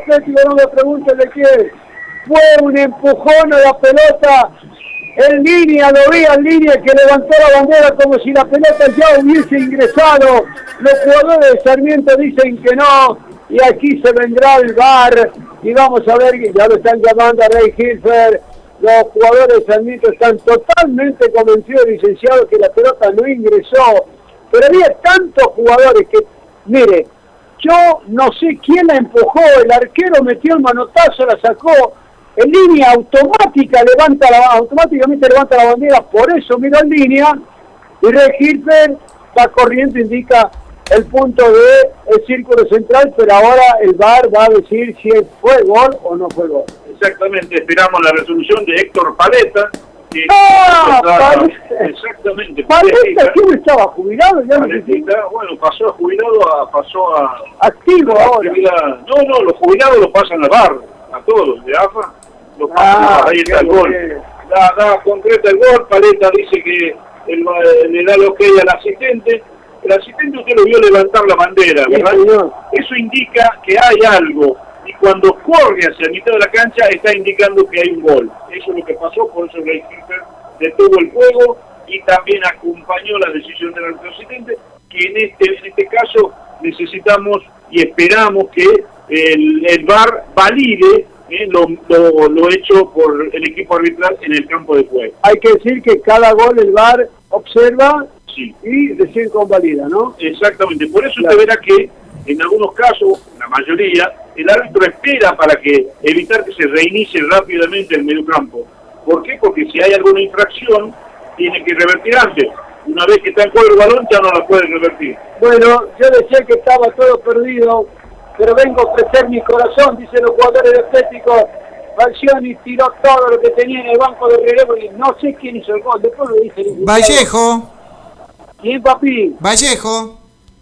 Atlético, no me pregunten de qué. Fue un empujón a la pelota en línea, lo vi en línea que levantó la bandera como si la pelota ya hubiese ingresado. Los jugadores de Sarmiento dicen que no, y aquí se vendrá el VAR, y vamos a ver, ya lo están llamando a Ray Hilfer. Los jugadores de Sarmiento están totalmente convencidos, licenciados, que la pelota no ingresó, pero había tantos jugadores que, mire, yo no sé quién la empujó, el arquero metió el manotazo, la sacó, en línea automáticamente levanta la bandera, por eso miró en línea, y Red Hilfer va corriendo, indica el punto del círculo central, pero ahora el VAR va a decir si fue gol o no fue gol. Exactamente, esperamos la resolución de Héctor Paleta. Paleta. Exactamente. Paleta, ¿quién estaba jubilado? Ya Paletita, bueno, pasó a jubilado, pasó a... activo ahora. No, los jubilados lo pasan al VAR, a todos, de AFA, lo pasan, ahí está el gol. Da concreta el gol, Paleta dice que le da el ok al asistente. El asistente usted lo vio levantar la bandera, ¿verdad? Sí, eso indica que hay algo. Y cuando corre hacia la mitad de la cancha está indicando que hay un gol. Eso es lo que pasó, por eso Ray Hilfer detuvo el juego y también acompañó la decisión del árbitro asistente, que en este caso necesitamos y esperamos que el VAR valide lo hecho por el equipo arbitral en el campo de juego. Hay que decir que cada gol el VAR observa, sí, y recién convalida, ¿no? Exactamente, por eso usted verá que en algunos casos, la mayoría, el árbitro espera para evitar que se reinicie rápidamente el mediocampo. ¿Por qué? Porque si hay alguna infracción, tiene que revertir antes. Una vez que está en juego el balón, ya no la puede revertir. Bueno, yo decía que estaba todo perdido, pero vengo a ofrecer mi corazón, dicen los jugadores de Atlético. Falcioni tiró todo lo que tenía en el banco de relevo y no sé quién hizo el gol. Después lo dice el Vallejo. ¿Quién, papi? Vallejo.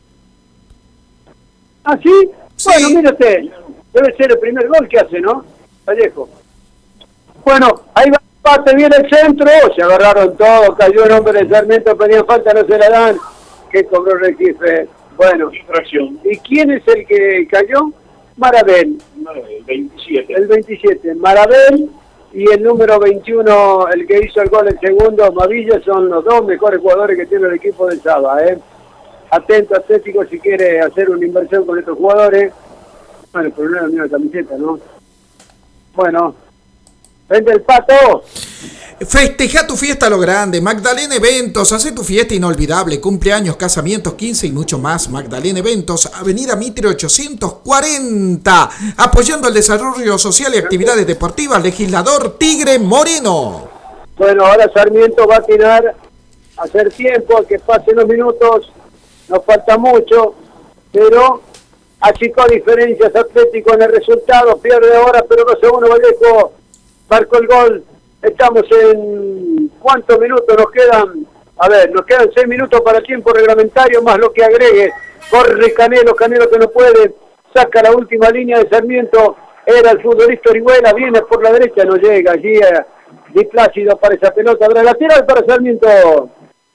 ¿Ah, sí? Sí. Bueno, mire usted, debe ser el primer gol que hace, ¿no? Vallejo. Bueno, ahí va, parte bien el centro, se agarraron todos, cayó el hombre de Sarmiento, pedían falta, no se la dan. ¿Qué cobró Requife? Bueno. Infracción. ¿Y quién es el que cayó? Marabel. El 27. El 27, Marabel, y el número 21, el que hizo el gol, el segundo, Mavilla, son los dos mejores jugadores que tiene el equipo de Saba, Atento Atlético si quiere hacer una inversión con estos jugadores. Bueno, pero no es la misma camiseta, ¿no? Bueno, vende el Pato. Festeja tu fiesta a lo grande. Magdalena Eventos, hace tu fiesta inolvidable. Cumpleaños, casamientos, 15 y mucho más. Magdalena Eventos, Avenida Mitre 840. Apoyando el desarrollo social y actividades deportivas. Legislador Tigre Moreno. Bueno, ahora Sarmiento va a tirar, a hacer tiempo, que pasen los minutos. Nos falta mucho, pero achicó diferencias Atlético en el resultado. Pierde ahora, pero 2-1 Vallejo. Marcó el gol. Estamos en... ¿cuántos minutos nos quedan? A ver, nos quedan 6 minutos para tiempo reglamentario, más lo que agregue. Corre Canelo que no puede. Saca la última línea de Sarmiento. Era el futbolista Orihuela, viene por la derecha, no llega. Allí Diplácido para esa pelota. Habrá lateral para Sarmiento.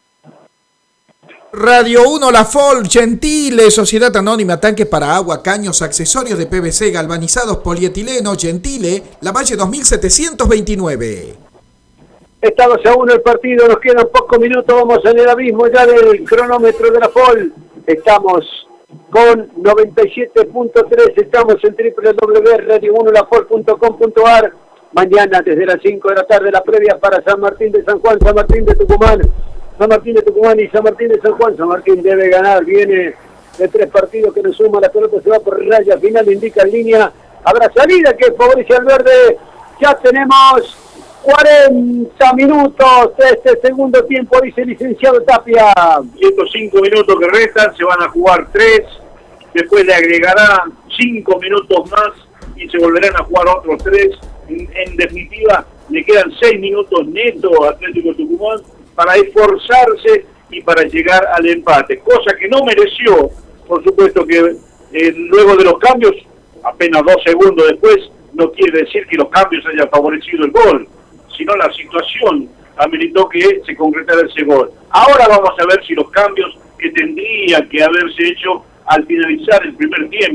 Radio 1 La Fol, Gentile, Sociedad Anónima, tanques para agua, caños, accesorios de PVC, galvanizados, polietileno, Gentile, La Valle 2729. Está 2-1 el partido, nos quedan pocos minutos, vamos en el abismo ya del cronómetro de La Fol. Estamos con 97.3, estamos en www.radio1lafol.com.ar. Mañana desde las 5 de la tarde la previa para San Martín de San Juan, San Martín de Tucumán. San Martín de Tucumán y San Martín de San Juan. San Martín debe ganar, viene de 3 partidos que nos suma, la pelota se va por raya final, indica en línea, habrá salida que favorece al verde. Ya tenemos 40 minutos de este segundo tiempo, dice el licenciado Tapia. Y estos 5 minutos que restan se van a jugar 3, después le agregará 5 minutos más y se volverán a jugar otros 3. En definitiva, le quedan 6 minutos netos a Atlético Tucumán para esforzarse y para llegar al empate, cosa que no mereció. Por supuesto que luego de los cambios, apenas 2 segundos después, no quiere decir que los cambios hayan favorecido el gol, sino la situación ameritó que se concretara ese gol. Ahora vamos a ver si los cambios que tendrían que haberse hecho al finalizar el primer tiempo,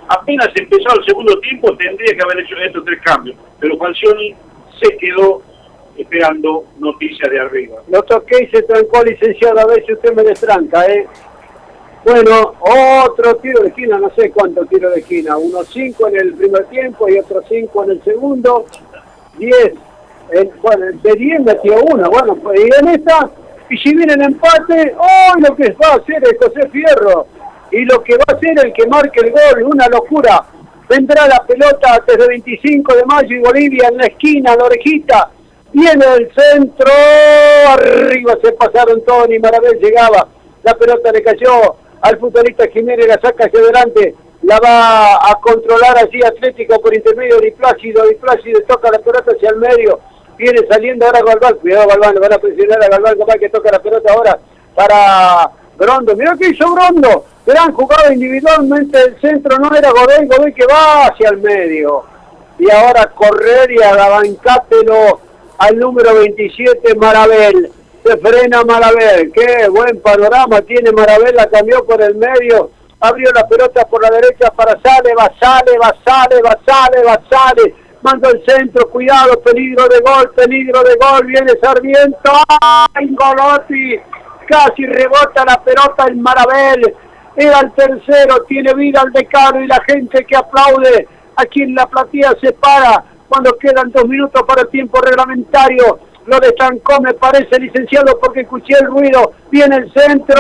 apenas empezó el segundo tiempo tendría que haber hecho estos 3 cambios, pero Falcioni se quedó esperando noticias de arriba. Lo toqué y se trancó, licenciado, a ver si usted me destranca, Bueno, otro tiro de esquina, no sé cuántos tiros de esquina, unos 5 en el primer tiempo y otros 5 en el segundo, 10, bueno, de 10 metió uno, bueno, pues, y en esta, y si viene el empate, lo que va a hacer es José Fierro, y lo que va a hacer el que marque el gol, una locura, vendrá la pelota desde 25 de mayo y Bolivia en la esquina, la orejita, viene el centro, arriba se pasaron Tony, Marabel llegaba, la pelota le cayó al futbolista Jiménez, la saca hacia adelante, la va a controlar allí Atlético por intermedio de Di Plácido toca la pelota hacia el medio, viene saliendo ahora Galván, cuidado Galván, le van a presionar a Galván, capaz que toca la pelota ahora para Brondo, mirá que hizo Brondo, gran jugada individualmente el centro, no era Godoy que va hacia el medio, y ahora correr y abancátelo al número 27 Marabel, se frena Marabel, qué buen panorama tiene Marabel, la cambió por el medio, abrió la pelota por la derecha para Sale, mandó el centro, cuidado, peligro de gol, viene Sarmiento, ¡ay, Golotti! Casi rebota la pelota el Marabel, era el tercero, tiene vida el decano y la gente que aplaude, aquí en la platea se para, cuando quedan 2 minutos para el tiempo reglamentario, lo destrancó, me parece, licenciado, porque escuché el ruido, viene el centro,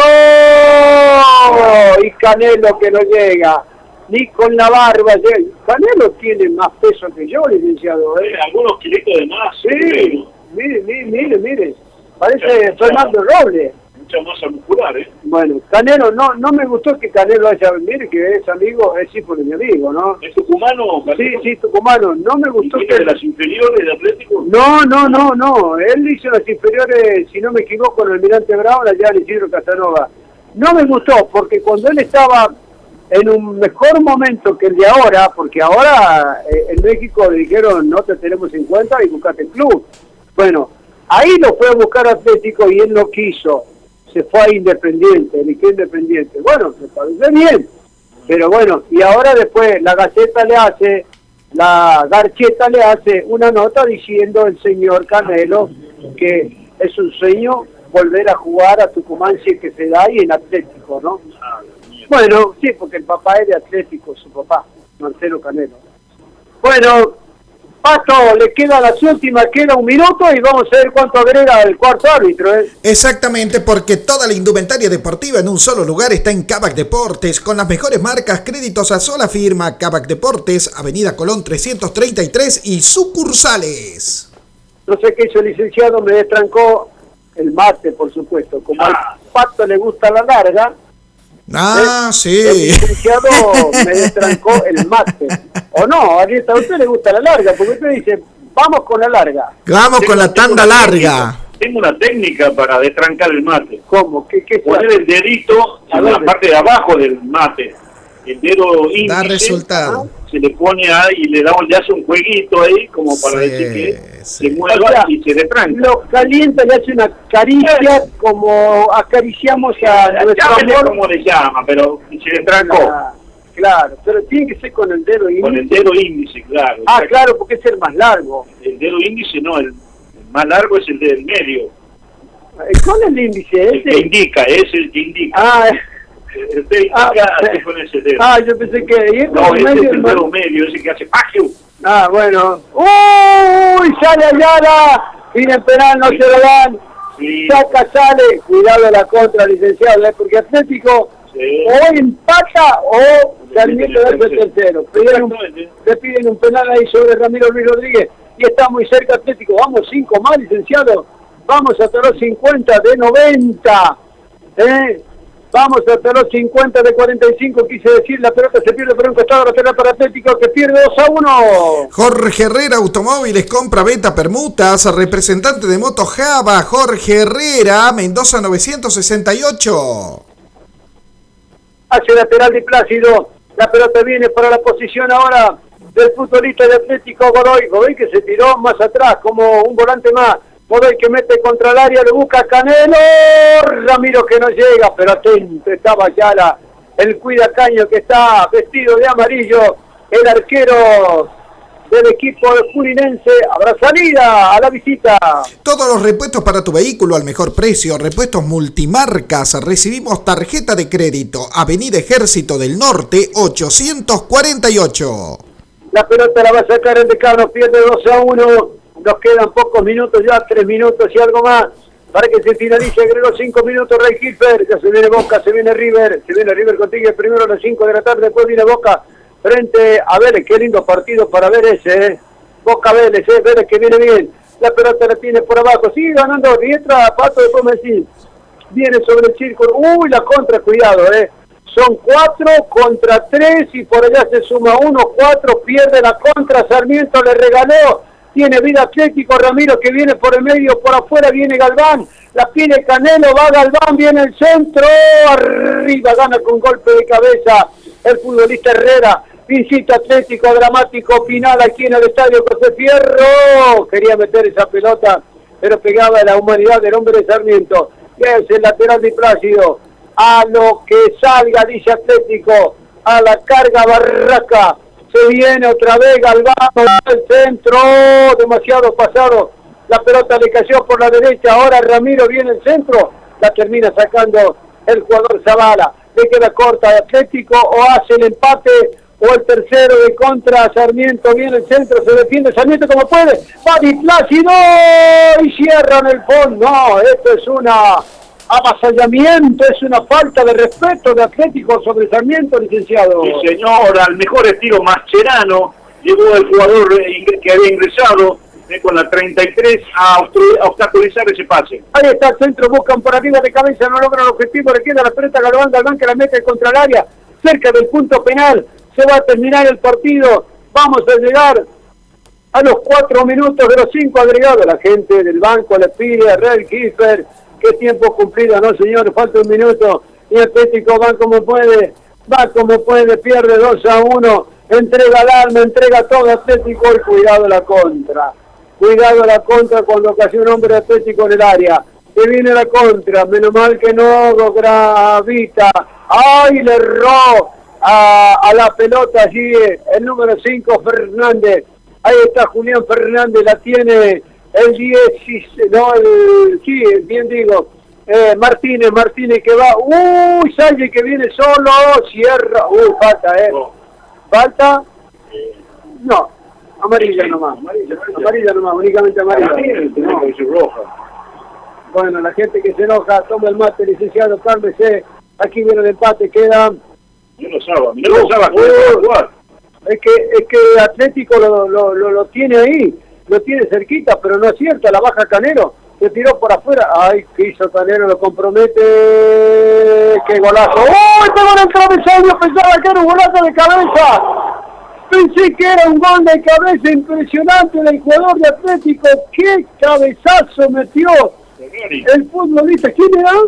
y Canelo que no llega, ni con la barba llega. Canelo tiene más peso que yo, licenciado. Algunos kilitos de más. Sí, mire, parece Fernando Robles. Mucha masa muscular, Bueno, Canelo, no me gustó que Canelo haya, mire que es amigo, es hijo de mi amigo, ¿no? ¿Es tucumano? Sí, tucumano, no me gustó que... de las inferiores de Atlético? No, él hizo las inferiores, si no me equivoco, con el Almirante Brown, allá en Isidro Casanova. No me gustó, porque cuando él estaba en un mejor momento que el de ahora, porque ahora en México le dijeron, no te tenemos en cuenta y buscate el club. Bueno, ahí lo fue a buscar Atlético y él no quiso. Se fue a Independiente, eligió Independiente. Bueno, me parece bien, pero bueno, y ahora después la Garcheta le hace una nota diciendo el señor Canelo que es un sueño volver a jugar a Tucumán si es que se da y en Atlético, ¿no? Bueno, sí, porque el papá es de Atlético, su papá, Marcelo Canelo. Bueno, Pato, le queda las últimas, queda 1 minuto y vamos a ver cuánto agrega el cuarto árbitro. Exactamente, porque toda la indumentaria deportiva en un solo lugar está en Kavak Deportes, con las mejores marcas, créditos a sola firma. Kavak Deportes, Avenida Colón 333 y sucursales. No sé qué hizo el licenciado, me destrancó el mate, por supuesto. Como al Pato le gusta la larga, sí. El licenciado me destrancó el mate. O no, a usted le gusta la larga, porque usted dice, vamos con la larga. Vamos con la tanda larga. Tengo una técnica para destrancar el mate. ¿Cómo? ¿Qué poner el dedito en la parte de abajo del mate. El dedo índice. Da resultado. Se le pone ahí y le hace un jueguito ahí, como para decir que se mueva y se destranca. Lo calienta, le hace una caricia, como acariciamos a nuestro amor. Como le llama, pero se destrancó. Claro, pero tiene que ser con el dedo índice. Con el dedo índice, claro. Claro, porque es el más largo. El dedo índice no, el más largo es el del medio. ¿Con el índice? El que indica, es el que indica. El que indica así con ese dedo. Yo pensé que... No, ese es el dedo medio, ese que hace ¡pagio! Bueno. ¡Uy! Sale Ayala. Tiene penal, no se lo dan. Sí. Saca, sale. Cuidado la contra, licenciado, porque Atlético... o empata o Sarmiento da el tercero. Le piden un penal ahí sobre Ramiro Luis Rodríguez y está muy cerca Atlético. Vamos 5 más, licenciado. Vamos hasta los 50 de 90. Vamos hasta los 50 de 45. Quise decir, la pelota se pierde por un costado, la pelota para Atlético que pierde 2-1. Jorge Herrera Automóviles, compra, venta, permutas, representante de Moto Java, Jorge Herrera, Mendoza 968. Hace lateral Di Plácido, la pelota viene para la posición ahora del futbolista de Atlético Godoy que se tiró más atrás como un volante más, Godoy que mete contra el área, le busca Canelo, Ramiro que no llega, pero atento estaba Ayala, el cuidacaño que está vestido de amarillo, el arquero del equipo juninense. Habrá salida a la visita. Todos los repuestos para tu vehículo al mejor precio. Repuestos multimarcas. Recibimos tarjeta de crédito. Avenida Ejército del Norte 848. La pelota la va a sacar el Decano, pierde 2-1. Nos quedan pocos minutos ya, 3 minutos y algo más para que se finalice. Agregó 5 minutos Rey Hilfer. Ya se viene Boca, se viene River. Se viene River con Tigre primero a las 5 de la tarde. Después viene Boca frente a Vélez. Qué lindo partido para ver ese, Boca Vélez, Vélez que viene bien. La pelota la tiene por abajo. Sigue ganando Riestra, Pato de Pomesín. Viene sobre el círculo. Uy, la contra, cuidado, Son 4 contra 3 y por allá se suma 1, 4, pierde la contra. Sarmiento le regaló. Tiene vida Atlético, Ramiro que viene por el medio, por afuera viene Galván, la pide Canelo, va Galván, viene el centro, arriba, gana con golpe de cabeza el futbolista Herrera, visita Atlético, dramático final aquí en el estadio José Fierro, quería meter esa pelota, pero pegaba a la humanidad del hombre de Sarmiento, es el lateral de Plácido, a lo que salga, dice Atlético, a la carga Barraca. Se viene otra vez Galván al centro, demasiado pasado, la pelota le cayó por la derecha, ahora Ramiro viene el centro, la termina sacando el jugador Zavala, le queda corta de Atlético, o hace el empate, o el tercero de contra, Sarmiento viene el centro, se defiende Sarmiento como puede, va Di Plácido y cierran el fondo. No, esto es una avasallamiento, es una falta de respeto de Atlético sobre Sarmiento, licenciado. Sí, señor, al mejor estilo Mascherano, llegó el jugador que había ingresado con la 33 a obstaculizar ese pase. Ahí está el centro, buscan por arriba de cabeza, no logran el objetivo, le queda la pelota a Galván que la mete contra el área, cerca del punto penal, se va a terminar el partido, vamos a llegar a los 4 minutos de los 5 agregados, la gente del banco le pide a Red Kiefer. ¿Qué tiempo cumplido? No, señor, falta un minuto. Y Atlético va como puede, pierde 2-1. Entrega el alma, entrega todo Atlético y cuidado la contra. Cuidado la contra cuando casi un hombre Atlético en el área. Que viene la contra, menos mal que no gravita. ¡Ay, le erró a la pelota allí el número 5, Fernández! Ahí está Julián Fernández, la tiene el 10, no, sí, bien digo, Martínez que va, Salle que viene solo, cierra, falta, falta, no, amarilla nomás, únicamente amarilla. No. Bueno, la gente que se enoja, toma el mate, licenciado, cálmese, aquí viene el empate, queda. Yo no sabía jugar. Es que Atlético lo tiene ahí. Lo tiene cerquita, pero no acierta, la baja Canero, se tiró por afuera, ay, que hizo Canero, lo compromete, qué golazo, pegó en el travesaño, pensaba que era un golazo de cabeza, pensé que era un gol de cabeza impresionante del jugador de Atlético, qué cabezazo metió el futbolista, ¿quién era?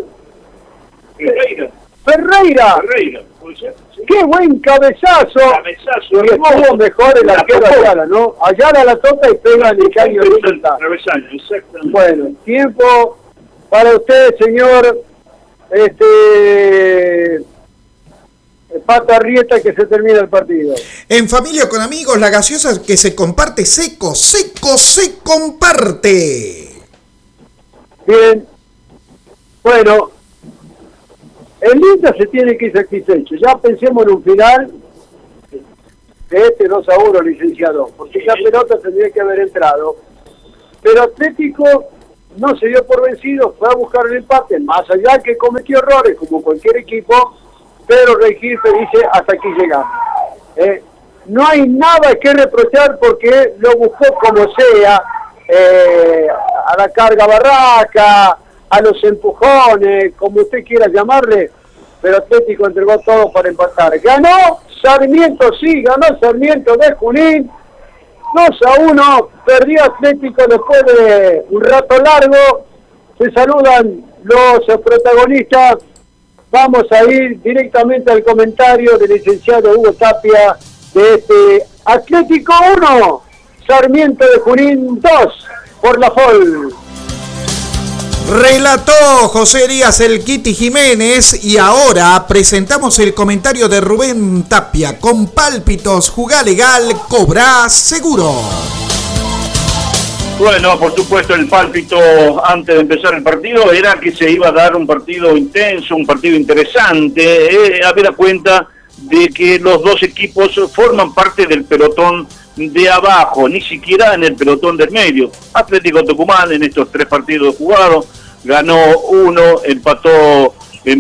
Ferreira. Sí. Qué buen cabezazo. Y estuvo mejor el arquero Ayala, ¿no? Ayala la toca y pega en el caño. Bueno, tiempo para usted, señor Pato Arrieta, que se termina el partido. En familia con amigos, la gaseosa que se comparte se comparte. Bien. Bueno, el Inter se tiene que ir satisfecho. Ya pensemos en un final de 2-1, licenciado, porque esa pelota tendría que haber entrado. Pero Atlético no se dio por vencido, fue a buscar el empate, más allá que cometió errores, como cualquier equipo, pero Rey Gilfe dice, hasta aquí llegamos. No hay nada que reprochar porque lo buscó como sea, a la carga Barraca, a los empujones, como usted quiera llamarle, pero Atlético entregó todo para empatar. Ganó Sarmiento, sí, ganó Sarmiento de Junín, 2-1, perdió Atlético después de un rato largo. Se saludan los protagonistas. Vamos a ir directamente al comentario del licenciado Hugo Tapia de este Atlético 1, Sarmiento de Junín 2 por la FOL. Relató José Díaz el Kitty Jiménez y ahora presentamos el comentario de Rubén Tapia. Con pálpitos, jugá legal, cobrá seguro. Bueno, por supuesto el pálpito antes de empezar el partido era que se iba a dar un partido intenso, un partido interesante, habida cuenta de que los dos equipos forman parte del pelotón de abajo, ni siquiera en el pelotón del medio. Atlético Tucumán en estos 3 partidos jugados ganó 1, empató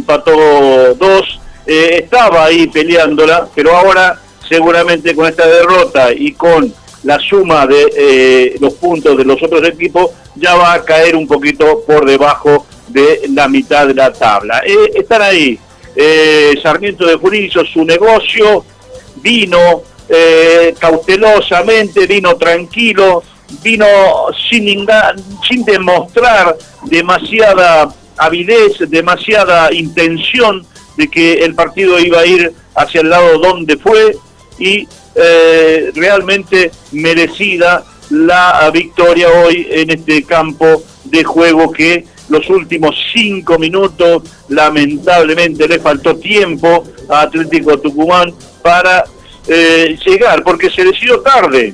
2, estaba ahí peleándola, pero ahora seguramente con esta derrota y con la suma de los puntos de los otros equipos ya va a caer un poquito por debajo de la mitad de la tabla. Están ahí. Sarmiento de Junín hizo su negocio, vino cautelosamente, vino tranquilo, vino sin demostrar demasiada avidez, demasiada intención de que el partido iba a ir hacia el lado donde fue y realmente merecida la victoria hoy en este campo de juego que los últimos 5 minutos lamentablemente le faltó tiempo a Atlético Tucumán para llegar, porque se decidió tarde,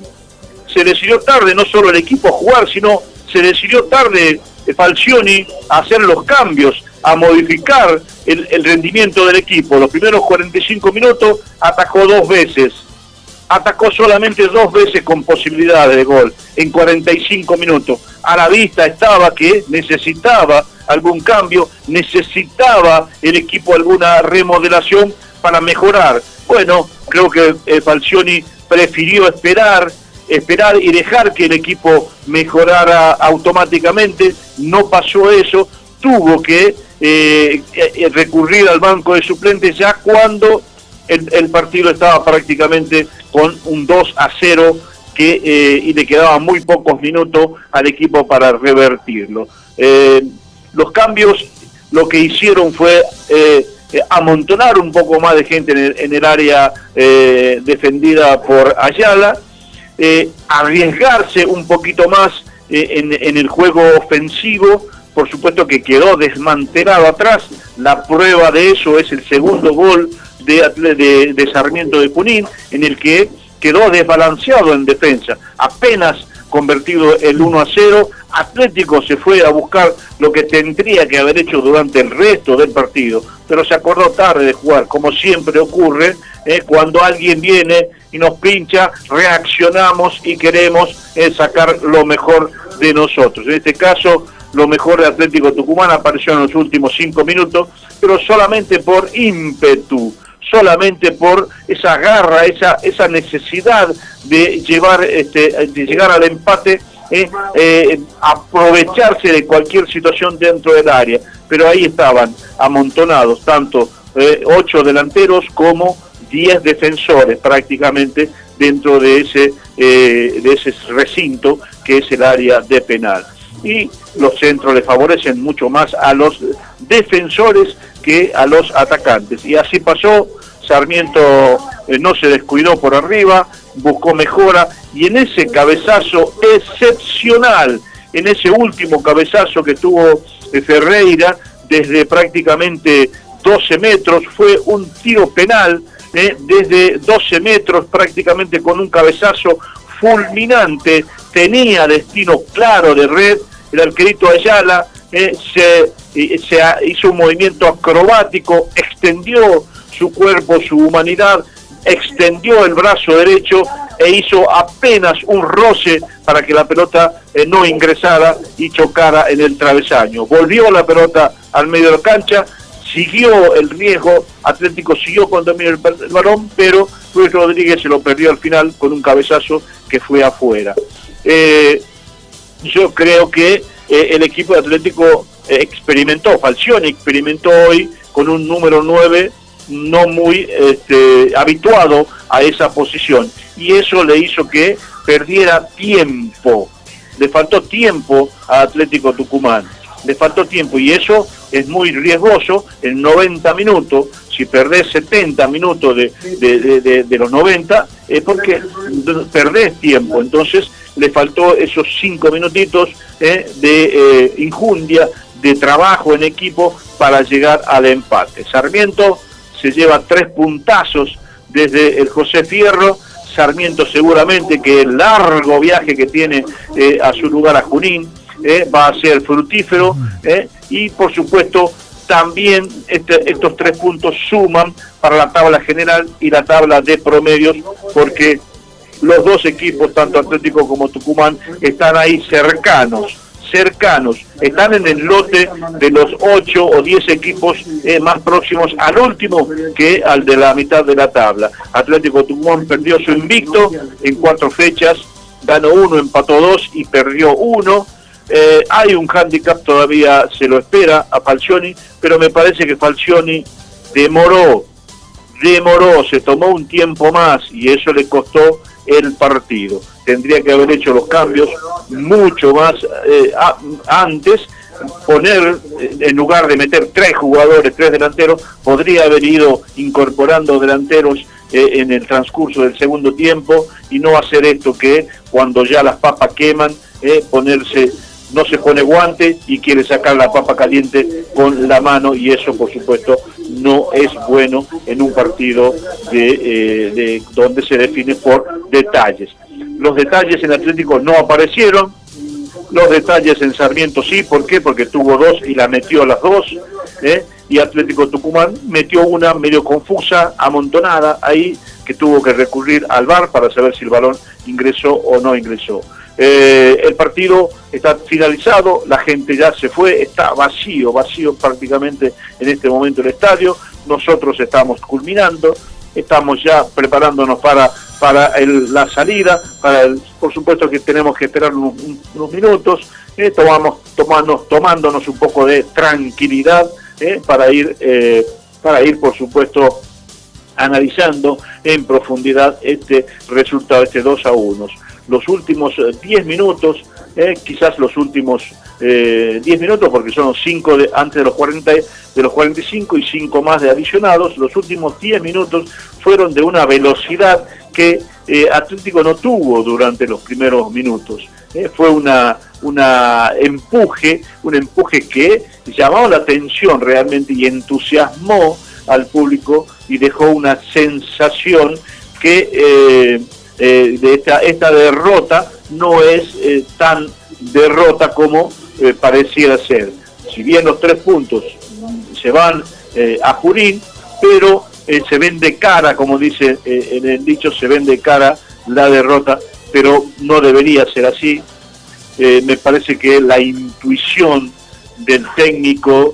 no solo el equipo a jugar, sino se decidió tarde Falcioni a hacer los cambios, a modificar el rendimiento del equipo. Los primeros 45 minutos atacó 2 veces, atacó solamente 2 veces con posibilidades de gol en 45 minutos. A la vista estaba que necesitaba algún cambio, necesitaba el equipo alguna remodelación para mejorar. Bueno, creo que Falcioni prefirió esperar y dejar que el equipo mejorara automáticamente. No pasó eso, tuvo que recurrir al banco de suplentes ya cuando el partido estaba prácticamente con un 2-0 y le quedaban muy pocos minutos al equipo para revertirlo. Los cambios lo que hicieron fue amontonar un poco más de gente en el área defendida por Ayala, arriesgarse un poquito más en el juego ofensivo. Por supuesto que quedó desmantelado atrás. La prueba de eso es el segundo gol de Sarmiento de Junín, en el que quedó desbalanceado en defensa. Apenas convertido el 1-0, Atlético se fue a buscar lo que tendría que haber hecho durante el resto del partido, pero se acordó tarde de jugar, como siempre ocurre, cuando alguien viene y nos pincha, reaccionamos y queremos sacar lo mejor de nosotros. En este caso, lo mejor de Atlético Tucumán apareció en los últimos 5 minutos, pero solamente por ímpetu, solamente por esa garra, esa necesidad de llegar al empate, aprovecharse de cualquier situación dentro del área. Pero ahí estaban amontonados tanto 8 delanteros como 10 defensores prácticamente dentro de ese recinto que es el área de penal. Y los centros le favorecen mucho más a los defensores que a los atacantes. Y así pasó. Sarmiento no se descuidó por arriba, buscó mejora, y en ese cabezazo excepcional, en ese último cabezazo que tuvo Ferreira desde prácticamente 12 metros, fue un tiro penal desde 12 metros prácticamente con un cabezazo fulminante, tenía destino claro de red. El arquerito Ayala se hizo un movimiento acrobático, extendió su cuerpo, su humanidad, extendió el brazo derecho e hizo apenas un roce para que la pelota no ingresara y chocara en el travesaño. Volvió la pelota al medio de la cancha, siguió el riesgo, Atlético siguió con dominio el balón, pero Luis Rodríguez se lo perdió al final con un cabezazo que fue afuera. Yo creo que el equipo de Atlético Falcioni experimentó hoy con un número 9 no muy habituado a esa posición, y eso le hizo que perdiera tiempo. Le faltó tiempo a Atlético Tucumán, le faltó tiempo, y eso es muy riesgoso. En 90 minutos, si perdés 70 minutos de los 90, es porque perdés tiempo. Entonces le faltó esos 5 minutitos de injundia, de trabajo en equipo para llegar al empate. Sarmiento se lleva 3 puntazos desde el José Fierro. Sarmiento seguramente que el largo viaje que tiene a su lugar a Junín va a ser fructífero, y por supuesto también estos 3 puntos suman para la tabla general y la tabla de promedios, porque los dos equipos, tanto Atlético como Tucumán, están ahí cercanos, están en el lote de los 8 o 10 equipos más próximos al último que al de la mitad de la tabla. Atlético Tucumán perdió su invicto en 4 fechas, ganó 1, empató 2 y perdió 1. Hay un hándicap, todavía se lo espera a Falcioni, pero me parece que Falcioni demoró, se tomó un tiempo más y eso le costó el partido. Tendría que haber hecho los cambios mucho más antes, poner, en lugar de meter 3 jugadores, 3 delanteros, podría haber ido incorporando delanteros en el transcurso del segundo tiempo, y no hacer esto que cuando ya las papas queman, no se pone guante y quiere sacar la papa caliente con la mano, y eso por supuesto no es bueno en un partido de donde se define por detalles. Los detalles en Atlético no aparecieron, los detalles en Sarmiento sí. ¿Por qué? Porque tuvo 2 y la metió las 2, y Atlético Tucumán metió una medio confusa, amontonada ahí, que tuvo que recurrir al VAR para saber si el balón ingresó o no ingresó. El partido está finalizado, la gente ya se fue, está vacío prácticamente en este momento el estadio. Nosotros estamos culminando, estamos ya preparándonos para la salida, por supuesto que tenemos que esperar unos minutos, tomándonos un poco de tranquilidad, para ir por supuesto analizando en profundidad este resultado, este 2-1. Los últimos 10 minutos, quizás los últimos 10 minutos, porque son los 5 antes de los 45 y 5 más de adicionados. Los últimos 10 minutos fueron de una velocidad que Atlético no tuvo durante los primeros minutos. Fue un empuje que llamó la atención realmente y entusiasmó al público y dejó una sensación que de esta derrota no es tan derrota como pareciera ser. Si bien los 3 puntos se van a Junín, pero se ven de cara, como dice en el dicho, se ven de cara la derrota, pero no debería ser así. Me parece que la intuición del técnico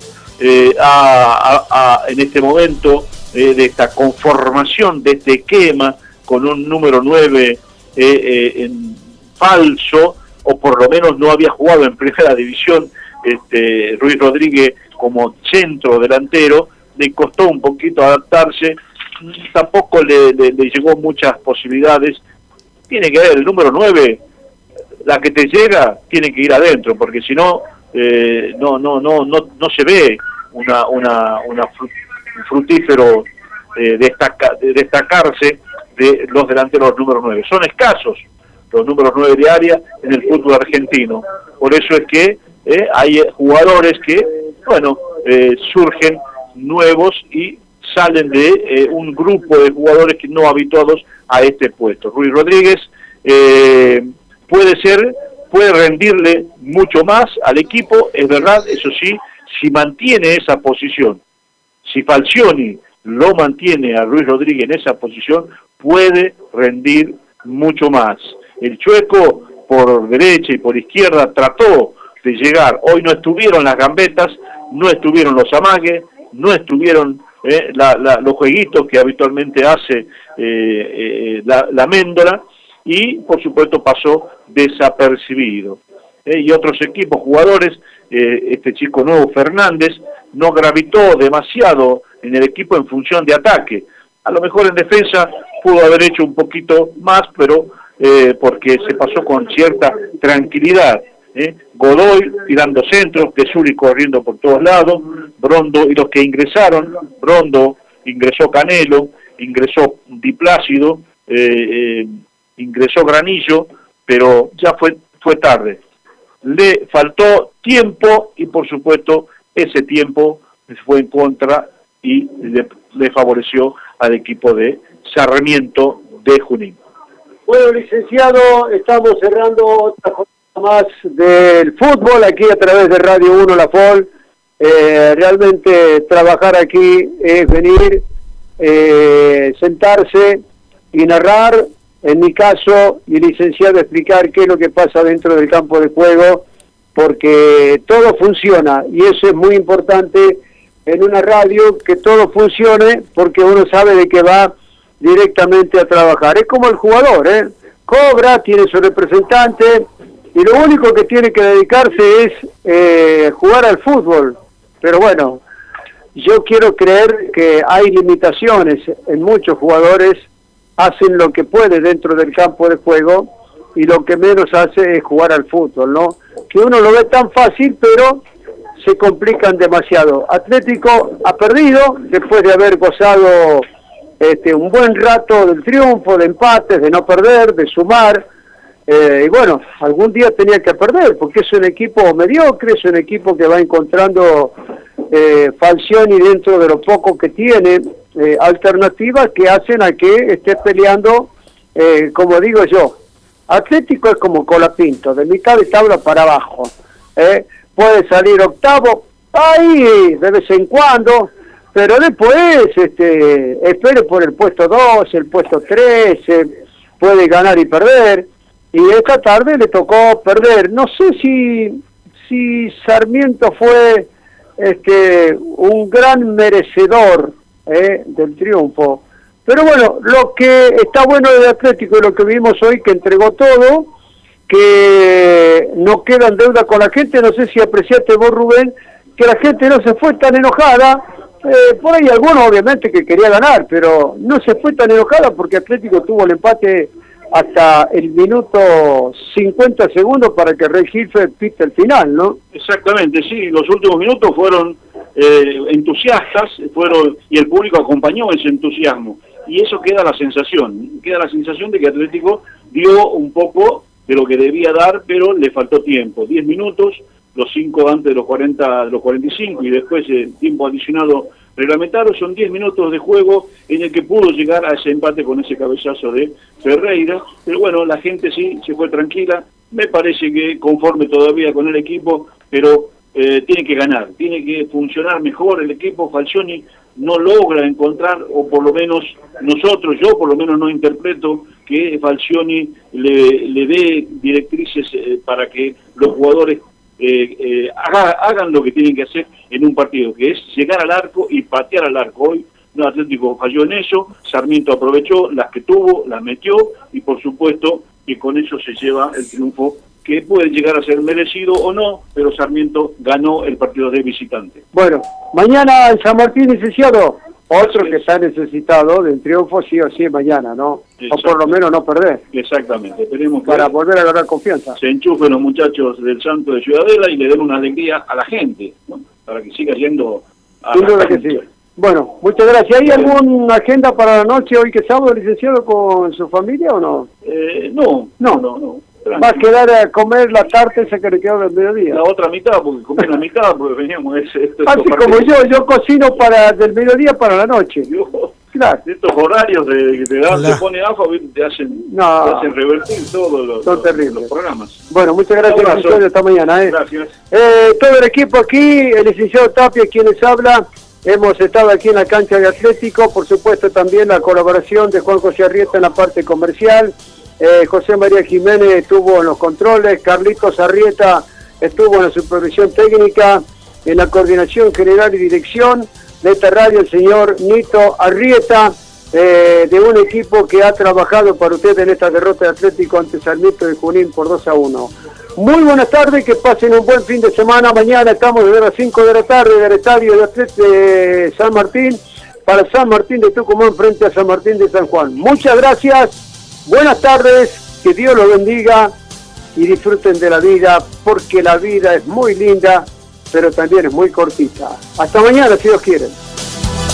en este momento, de esta conformación, de este esquema, con un número 9 en falso, o por lo menos no había jugado en primera división, Ruiz Rodríguez como centro delantero, le costó un poquito adaptarse, tampoco le llegó muchas posibilidades. Tiene que haber el número 9, la que te llega tiene que ir adentro, porque si no, no se ve un fructífero destacarse de los delanteros número 9. Son escasos los números 9 de área en el fútbol argentino. Por eso es que hay jugadores que, surgen nuevos y salen de un grupo de jugadores que no habituados a este puesto. Ruiz Rodríguez puede rendirle mucho más al equipo, es verdad, eso sí, si mantiene esa posición. Si Falcioni lo mantiene a Ruiz Rodríguez en esa posición, puede rendir mucho más. El Chueco por derecha y por izquierda trató de llegar. Hoy no estuvieron las gambetas, no estuvieron los amagues, no estuvieron los jueguitos que habitualmente hace la Méndola, y por supuesto pasó desapercibido. Y otros equipos, jugadores, este chico nuevo Fernández no gravitó demasiado en el equipo en función de ataque. A lo mejor en defensa pudo haber hecho un poquito más, pero porque se pasó con cierta tranquilidad. Godoy tirando centros, Tesuri corriendo por todos lados, Brondo y los que ingresaron, Brondo, ingresó Canelo, ingresó Di Plácido, ingresó Granillo, pero ya fue tarde. le faltó tiempo y por supuesto ese tiempo fue en contra y le favoreció al equipo de Sarmiento de Junín. Bueno, licenciado, estamos cerrando otra jornada más del fútbol aquí a través de Radio 1 La Fol. Realmente trabajar aquí es venir, sentarse y narrar, en mi caso, y licenciado explicar qué es lo que pasa dentro del campo de juego, porque todo funciona y eso es muy importante en una radio, que todo funcione, porque uno sabe de qué va directamente a trabajar. Es como el jugador, cobra, tiene su representante y lo único que tiene que dedicarse es jugar al fútbol. Pero bueno, yo quiero creer que hay limitaciones en muchos jugadores, hacen lo que puede dentro del campo de juego y lo que menos hace es jugar al fútbol, ¿no? Que uno lo ve tan fácil, pero se complican demasiado. Atlético ha perdido después de haber gozado un buen rato del triunfo, de empates, de no perder, de sumar, y bueno, algún día tenía que perder, porque es un equipo mediocre, es un equipo que va encontrando Falcioni dentro de lo poco que tiene, alternativas que hacen a que esté peleando, como digo yo, Atlético es como Colapinto, de mitad de tabla para abajo, puede salir octavo, ahí de vez en cuando, pero después espere por el puesto 2, el puesto 13, puede ganar y perder, y esta tarde le tocó perder. No sé si Sarmiento fue un gran merecedor del triunfo, pero bueno, lo que está bueno del Atlético y lo que vimos hoy, que entregó todo, que no queda en deuda con la gente. No sé si apreciaste vos, Rubén, que la gente no se fue tan enojada, por ahí algunos obviamente que quería ganar, pero no se fue tan enojada porque Atlético tuvo el empate hasta el minuto 50 segundos para que Rey Hilfer pite el final, ¿no? Exactamente, sí, los últimos minutos fueron entusiastas, y el público acompañó ese entusiasmo, y eso queda la sensación de que Atlético dio un poco de lo que debía dar, pero le faltó tiempo, 10 minutos, los 5 antes de los 40, de los 45, y después el tiempo adicionado reglamentario, son 10 minutos de juego en el que pudo llegar a ese empate con ese cabezazo de Ferreira, pero bueno, la gente sí se fue tranquila, me parece que conforme todavía con el equipo, pero tiene que ganar, tiene que funcionar mejor el equipo. Falcioni no logra encontrar, o por lo menos nosotros, yo por lo menos no interpreto que Falcioni le dé directrices para que los jugadores hagan lo que tienen que hacer en un partido, que es llegar al arco y patear al arco. Hoy el Atlético falló en eso, Sarmiento aprovechó las que tuvo, las metió, y por supuesto que con eso se lleva el triunfo, que puede llegar a ser merecido o no, pero Sarmiento ganó el partido de visitante. Bueno, mañana en San Martín, licenciado, otro que está necesitado del triunfo sí o sí mañana, ¿no? O por lo menos no perder. Exactamente, esperemos que para volver a ganar confianza. Se enchufen los muchachos del Santo de Ciudadela y le den una alegría a la gente, ¿no? Para que siga yendo a Sin duda que sí. Bueno, muchas gracias. ¿Hay alguna agenda para la noche hoy que es sábado, licenciado, con su familia o no? No. Va a quedar a comer la tarta esa que le quedó del mediodía. La otra mitad, porque comí la mitad, porque veníamos... Así como yo cocino del mediodía para la noche. Claro. Estos horarios que te dan, te pone AFA, te hacen revertir todos los programas. Bueno, muchas gracias, licenciado, hasta mañana. Gracias. Todo el equipo aquí, el licenciado Tapia, quienes habla, hemos estado aquí en la cancha de Atlético, por supuesto también la colaboración de Juan José Arrieta en la parte comercial. José María Jiménez estuvo en los controles, Carlitos Arrieta estuvo en la supervisión técnica, en la coordinación general y dirección de esta radio, el señor Nito Arrieta, de un equipo que ha trabajado para usted en esta derrota de Atlético ante Sarmiento de Junín por 2-1. Muy buenas tardes, que pasen un buen fin de semana. Mañana estamos desde las 5 de la tarde del estadio de San Martín, para San Martín de Tucumán frente a San Martín de San Juan. Muchas gracias. Buenas tardes, que Dios los bendiga y disfruten de la vida, porque la vida es muy linda, pero también es muy cortita. Hasta mañana, si Dios quiere.